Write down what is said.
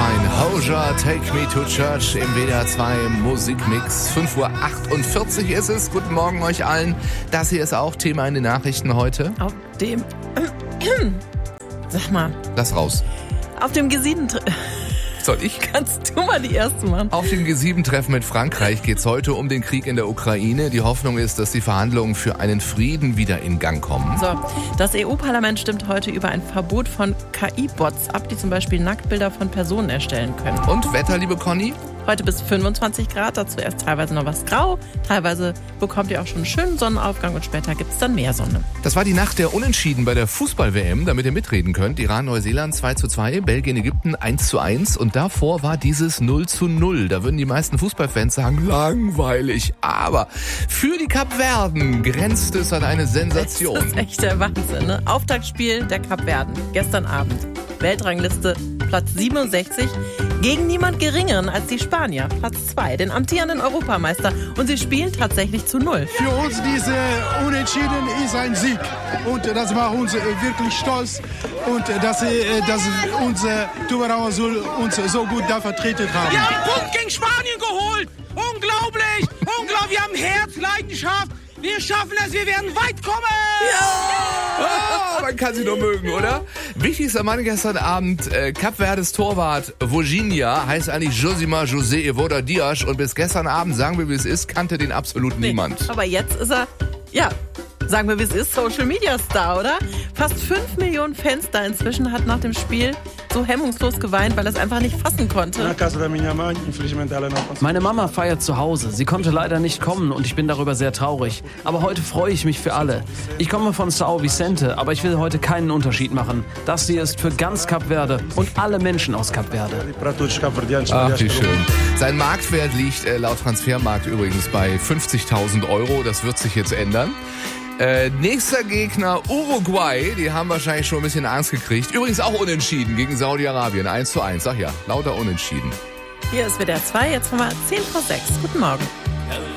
sein. Hozier, Take Me to Church im WDR 2 Musikmix. 5:48 Uhr ist es. Guten Morgen euch allen. Das hier ist auch Thema in den Nachrichten heute. Auf dem... Sag mal. Lass raus. Auf dem G7... Soll ich? Kannst du mal die erste machen? Auf dem G7-Treffen mit Frankreich geht es heute um den Krieg in der Ukraine. Die Hoffnung ist, dass die Verhandlungen für einen Frieden wieder in Gang kommen. So, das EU-Parlament stimmt heute über ein Verbot von KI-Bots ab, die zum Beispiel Nacktbilder von Personen erstellen können. Und Wetter, liebe Conny? Heute bis 25 Grad, dazu erst teilweise noch was grau. Teilweise bekommt ihr auch schon einen schönen Sonnenaufgang und später gibt es dann mehr Sonne. Das war die Nacht der Unentschieden bei der Fußball-WM, damit ihr mitreden könnt. Iran, Neuseeland 2:2, Belgien, Ägypten 1:1 und davor war dieses 0:0. Da würden die meisten Fußballfans sagen, langweilig. Aber für die Kapverden grenzt es an eine Sensation. Das ist echt der Wahnsinn, ne? Auftaktspiel der Kapverden, gestern Abend. Weltrangliste Platz 67, gegen niemand geringeren als die Spanier, Platz 2, den amtierenden Europameister. Und sie spielen tatsächlich zu 0. Für uns diese Unentschieden ist ein Sieg. Und das macht uns wirklich stolz. Und dass unsere Tuberauer uns so gut da vertreten haben. Wir haben einen Punkt gegen Spanien geholt. Unglaublich. Unglaublich. Wir haben Herz, Leidenschaft. Wir schaffen es, wir werden weit kommen! Oh, man kann sie nur mögen, oder? Wichtigster Mann gestern Abend, Kapverdes Torwart Voginha, heißt eigentlich Josimar José Evoda Dias und bis gestern Abend, sagen wir wie es ist, kannte den absolut niemand. Aber jetzt ist er, sagen wir wie es ist, Social Media Star, oder? Fast 5 Millionen Fans da inzwischen, hat nach dem Spiel so hemmungslos geweint, weil er es einfach nicht fassen konnte. Meine Mama feiert zu Hause. Sie konnte leider nicht kommen und ich bin darüber sehr traurig. Aber heute freue ich mich für alle. Ich komme von São Vicente, aber ich will heute keinen Unterschied machen. Das hier ist für ganz Kap Verde und alle Menschen aus Kap Verde. Ach, wie schön. Sein Marktwert liegt laut Transfermarkt übrigens bei 50.000 €. Das wird sich jetzt ändern. Nächster Gegner Uruguay, die haben wahrscheinlich schon ein bisschen Angst gekriegt. Übrigens auch unentschieden gegen Saudi-Arabien, 1:1. Ach ja, lauter unentschieden. Hier ist WDR 2, jetzt haben wir 5:10. Guten Morgen.